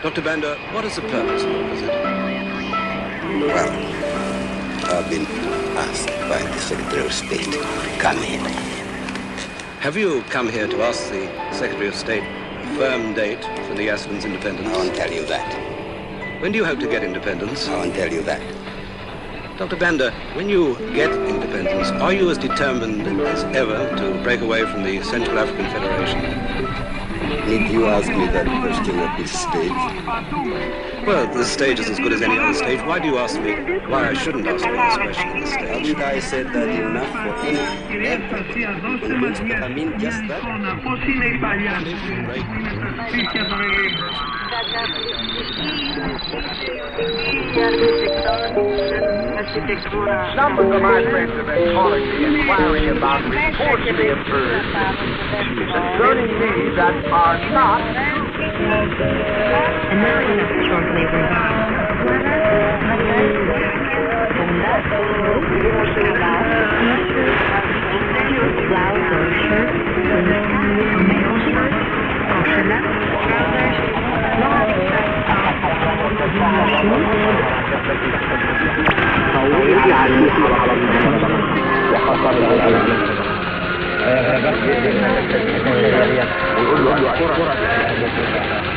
Dr. Banda, what is the purpose of your visit? Well, I've been asked by the Secretary of State to come here. Have you come here to ask the Secretary of State a firm date for the Aspen's independence? I won't tell you that. When do you hope to get independence? I won't tell you that. Dr. Banda, when you get independence, are you as determined as ever to break away from the Central African Federation? Need you ask me that question at this stage? Well, this stage is as good as any other stage. Why do you ask me why I shouldn't ask you this question at this stage? Haven't I said that enough for any ever to be convinced that I mean just that? Numbers of my friends have been calling me, inquiring about reports they have heard concerning me that are not. And now in a shortly ويقول له